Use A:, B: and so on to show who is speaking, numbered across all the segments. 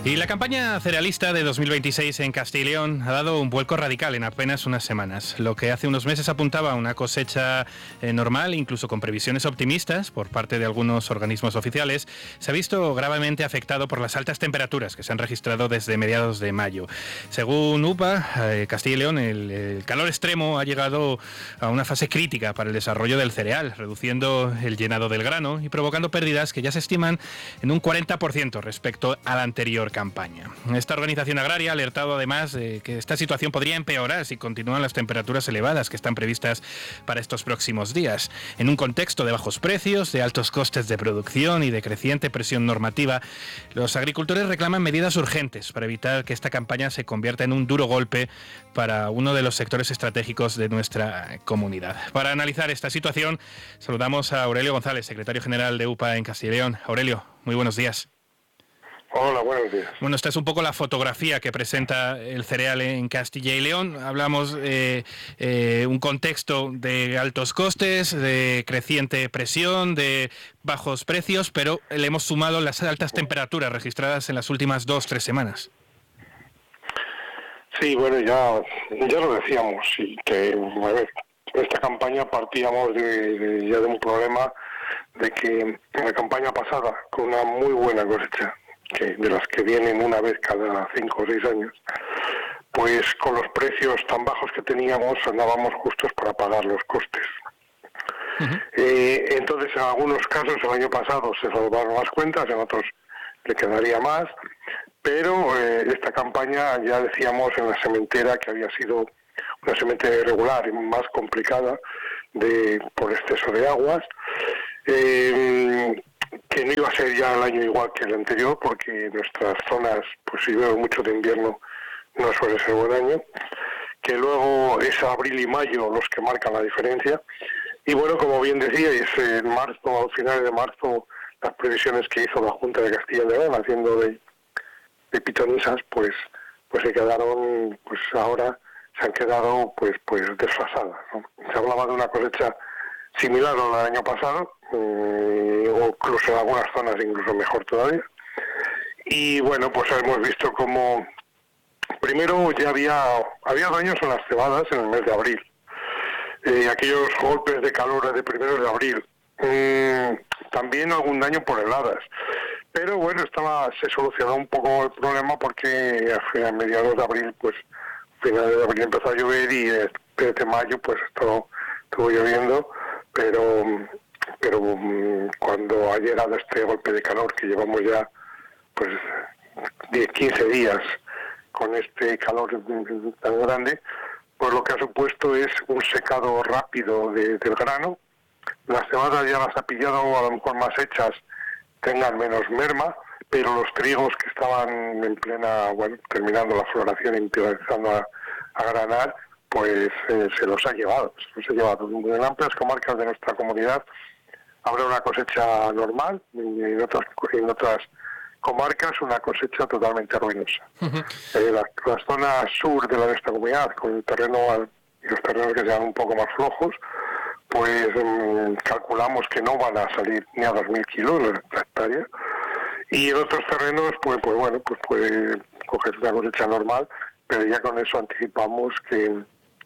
A: Y la campaña cerealista de 2026 en Castilla y León ha dado un vuelco radical en apenas unas semanas. Lo que hace unos meses apuntaba a una cosecha normal, incluso con previsiones optimistas por parte de algunos organismos oficiales, se ha visto gravemente afectado por las altas temperaturas que se han registrado desde mediados de mayo. Según UPA, Castilla y León, el calor extremo ha llegado a una fase crítica para el desarrollo del cereal, reduciendo el llenado del grano y provocando pérdidas que ya se estiman en un 40% respecto a la anterior campaña. Esta organización agraria ha alertado además de que esta situación podría empeorar si continúan las temperaturas elevadas que están previstas para estos próximos días. En un contexto de bajos precios, de altos costes de producción y de creciente presión normativa, los agricultores reclaman medidas urgentes para evitar que esta campaña se convierta en un duro golpe para uno de los sectores estratégicos de nuestra comunidad. Para analizar esta situación, saludamos a Aurelio González, secretario general de UPA en Castilla y León. Aurelio, muy buenos días.
B: Hola, buenos días.
A: Bueno, esta es un poco la fotografía que presenta el cereal en Castilla y León. Hablamos de un contexto de altos costes, de creciente presión, de bajos precios, pero le hemos sumado las altas temperaturas registradas en las últimas 2-3 semanas.
B: Sí, bueno, ya lo decíamos, y que a ver, esta campaña partíamos ya de un problema de que en la campaña pasada, con una muy buena cosecha, de las que vienen una vez cada 5 o 6 años, pues con los precios tan bajos que teníamos andábamos justos para pagar los costes. Uh-huh. Entonces, en algunos casos el año pasado se salvaron las cuentas, en otros le quedaría más, pero esta campaña, ya decíamos en la sementera, que había sido una sementera irregular y más complicada por exceso de aguas, que no iba a ser ya el año igual que el anterior, porque nuestras zonas, pues si llueve mucho de invierno, no suele ser buen año, que luego es abril y mayo los que marcan la diferencia. Y bueno, como bien decíais, en marzo, al final de marzo, las previsiones que hizo la Junta de Castilla y León, haciendo de pitonisas, pues se quedaron, pues ahora se han quedado pues desfasadas, ¿no? Se hablaba de una cosecha similar a la del año pasado, o incluso en algunas zonas incluso mejor todavía. Y bueno, pues hemos visto como primero ya había daños en las cebadas en el mes de abril, aquellos golpes de calor de primeros de abril, también algún daño por heladas, pero bueno, se solucionó un poco el problema porque a mediados de abril, pues finales de abril empezó a llover y desde mayo pues estuvo lloviendo, pero cuando ha llegado este golpe de calor que llevamos ya pues 10-15 días con este calor tan grande, pues lo que ha supuesto es un secado rápido del grano. Las cebadas ya las ha pillado, a lo mejor más hechas, tengan menos merma, pero los trigos que estaban en plena, terminando la floración y empezando a granar, pues se los ha llevado. En amplias comarcas de nuestra comunidad habrá una cosecha normal, y en otras comarcas una cosecha totalmente ruinosa. Uh-huh. Las zonas sur de nuestra comunidad, con el terreno y los terrenos que sean un poco más flojos, pues calculamos que no van a salir ni a 2.000 kilos la hectárea, y en otros terrenos pues puede coger una cosecha normal, pero ya con eso anticipamos que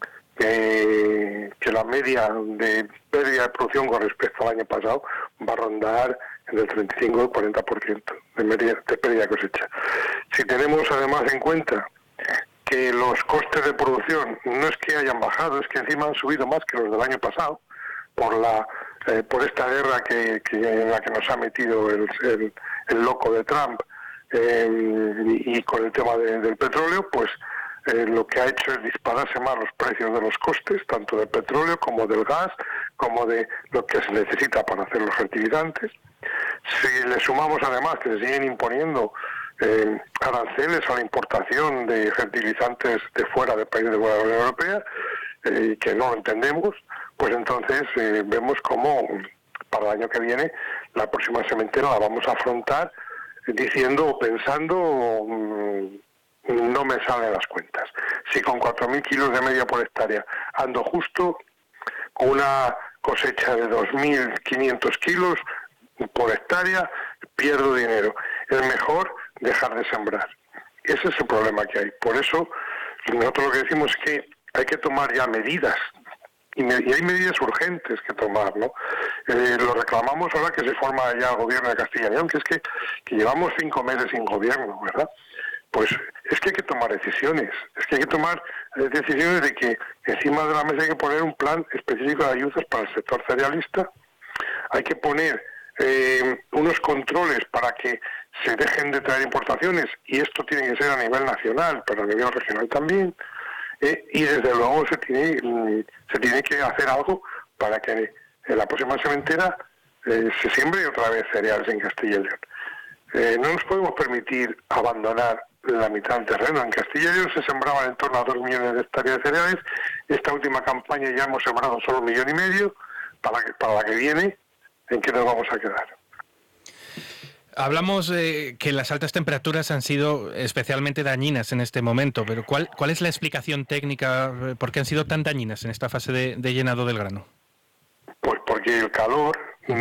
B: la media de pérdida de producción con respecto al año pasado va a rondar en el 35 o 40% de pérdida de cosecha. Si tenemos además en cuenta que los costes de producción no es que hayan bajado, es que encima han subido más que los del año pasado por esta guerra en la que nos ha metido el loco de Trump, y con el tema del petróleo, pues lo que ha hecho es dispararse más los precios de los costes, tanto del petróleo como del gas, como de lo que se necesita para hacer los fertilizantes. Si le sumamos además que se siguen imponiendo aranceles a la importación de fertilizantes de fuera del país de la Unión Europea, que no lo entendemos, pues entonces vemos cómo para el año que viene la próxima sementera la vamos a afrontar diciendo o pensando, no me salen las cuentas. Si con 4.000 kilos de media por hectárea ando justo, con una cosecha de 2.500 kilos por hectárea, pierdo dinero. es mejor dejar de sembrar. Ese es el problema que hay. Por eso nosotros lo que decimos es que hay que tomar ya medidas, y hay medidas urgentes que tomar, ¿no? Lo reclamamos ahora que se forma ya el gobierno de Castilla y León, que es que llevamos 5 meses sin gobierno, ¿verdad? Pues es que hay que tomar decisiones, de que encima de la mesa hay que poner un plan específico de ayudas para el sector cerealista, hay que poner unos controles para que se dejen de traer importaciones, y esto tiene que ser a nivel nacional, pero a nivel regional también, y desde luego se tiene que hacer algo para que en la próxima sementera se siembre otra vez cereales en Castilla y León. No nos podemos permitir abandonar la mitad del terreno. En Castilla y León se sembraban en torno a 2 millones de hectáreas de cereales. Esta última campaña ya hemos sembrado solo 1,5 millones. Para la que viene, ¿en qué nos vamos a quedar?
A: Hablamos que las altas temperaturas han sido especialmente dañinas en este momento, pero ¿cuál es la explicación técnica por qué han sido tan dañinas en esta fase de llenado del grano?
B: Pues porque el calor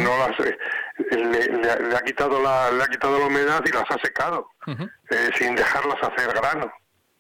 B: le ha quitado la humedad y las ha secado, sin dejarlas hacer grano.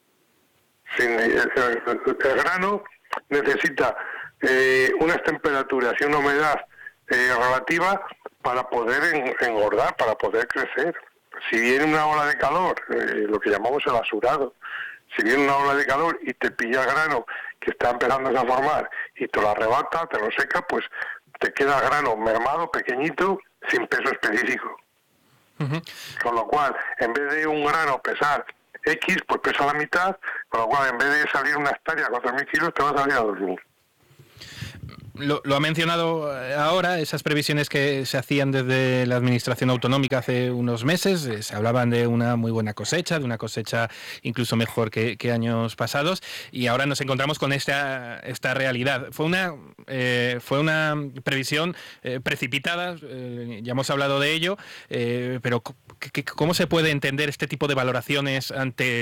B: El grano necesita unas temperaturas y una humedad relativa para poder engordar, para poder crecer. Si viene una ola de calor, lo que llamamos el asurado, si viene una ola de calor y te pilla el grano que está empezando a formar y te lo arrebata, te lo seca, pues te queda el grano mermado, pequeñito, sin peso específico. Con lo cual, en vez de un grano pesar X, pues pesa la mitad, con lo cual en vez de salir una hectárea a 4.000 kilos, te va a salir a 2.000.
A: Lo ha mencionado ahora, esas previsiones que se hacían desde la Administración Autonómica hace unos meses, se hablaban de una muy buena cosecha, de una cosecha incluso mejor que años pasados, y ahora nos encontramos con esta realidad. Fue una previsión precipitada, ya hemos hablado de ello, pero ¿cómo se puede entender este tipo de valoraciones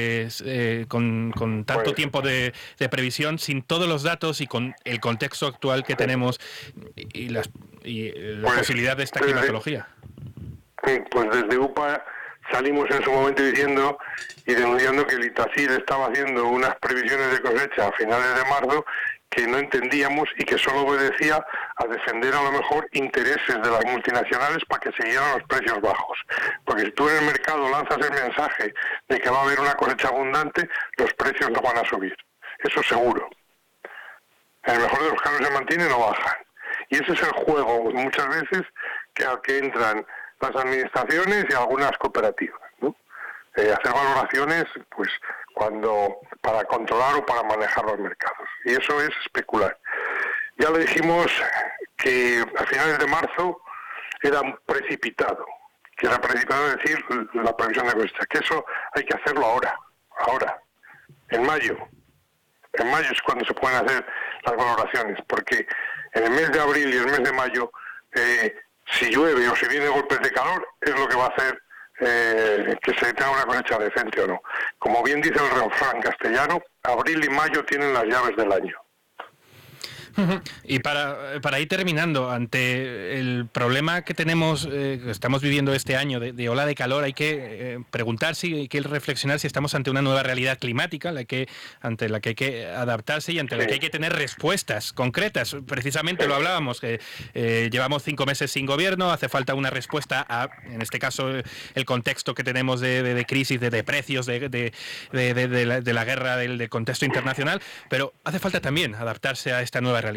A: con tanto tiempo de previsión, sin todos los datos y con el contexto actual que tenemos y la posibilidad de esta climatología?
B: Pues desde UPA salimos en su momento diciendo y denunciando que el ITACID estaba haciendo unas previsiones de cosecha a finales de marzo que no entendíamos y que solo obedecía a defender a lo mejor intereses de las multinacionales para que siguieran los precios bajos. Porque si tú en el mercado lanzas el mensaje de que va a haber una cosecha abundante, los precios no van a subir. Eso seguro. En el mejor de los casos se mantienen o bajan. Y ese es el juego, muchas veces, al que entran las administraciones y algunas cooperativas, ¿no? Hacer valoraciones, pues, para controlar o para manejar los mercados. Y eso es especular. Ya le dijimos que a finales de marzo era precipitado. Que era precipitado decir la previsión de cosecha. Que eso hay que hacerlo ahora, en mayo. En mayo es cuando se pueden hacer las valoraciones, porque en el mes de abril y el mes de mayo, si llueve o si viene golpes de calor, es lo que va a hacer que se tenga una cosecha decente o no. Como bien dice el refrán castellano, abril y mayo tienen las llaves del año.
A: Y para ir terminando, ante el problema que tenemos, que estamos viviendo este año de ola de calor, hay que preguntarse y hay que reflexionar si estamos ante una nueva realidad climática, ante la que hay que adaptarse y ante la que hay que tener respuestas concretas. Precisamente lo hablábamos, que llevamos 5 meses sin gobierno, hace falta una respuesta a, en este caso, el contexto que tenemos de crisis, de precios, de la guerra, del contexto internacional, pero hace falta también adaptarse a esta nueva realidad.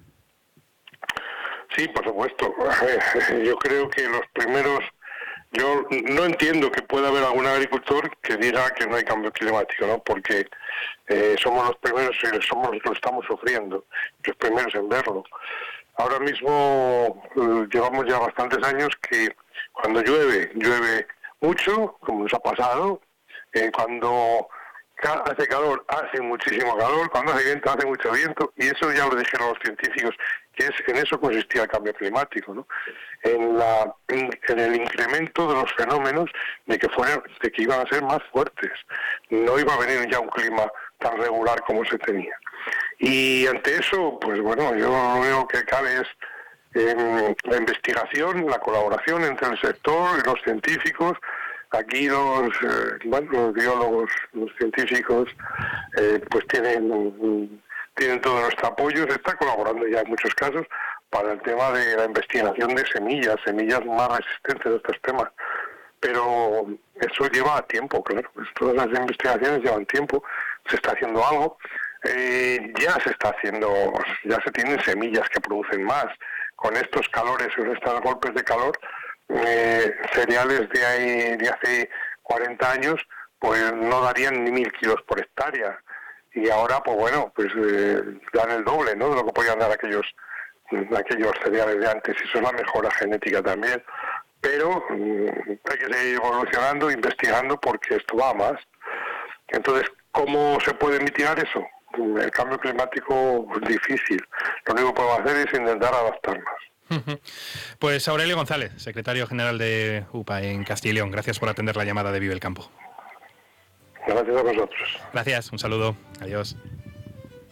B: Sí, por supuesto. Yo creo que yo no entiendo que pueda haber algún agricultor que diga que no hay cambio climático, ¿no? Porque somos los primeros y somos los que lo estamos sufriendo, los primeros en verlo. Ahora mismo llevamos ya bastantes años que cuando llueve mucho, como nos ha pasado, cuando hace calor, hace muchísimo calor, cuando hace viento, hace mucho viento, y eso ya lo dijeron los científicos, que en eso consistía el cambio climático, ¿no? En el incremento de los fenómenos de que iban a ser más fuertes. No iba a venir ya un clima tan regular como se tenía. Y ante eso, pues bueno, yo lo único que cabe es la investigación, la colaboración entre el sector y los científicos, Aquí los biólogos, los científicos, pues tienen todo nuestro apoyo. Se está colaborando ya en muchos casos para el tema de la investigación de semillas más resistentes a estos temas. Pero eso lleva tiempo, claro. Pues todas las investigaciones llevan tiempo. Se está haciendo algo. Ya se tienen semillas que producen más. Con estos calores, con estos golpes de calor, cereales de hace 40 años, pues no darían ni 1.000 kilos por hectárea. Y ahora, pues bueno, dan el doble, ¿no?, de lo que podían dar aquellos cereales de antes. Y eso es la mejora genética también. Pero hay que seguir evolucionando, investigando, porque esto va a más. Entonces, ¿cómo se puede mitigar eso? El cambio climático es difícil. Lo único que podemos hacer es intentar adaptarnos.
A: Pues Aurelio González, secretario general de UPA en Castilla y León, gracias por atender la llamada de Vive el Campo.
B: Gracias a vosotros.
A: Gracias, un saludo, adiós.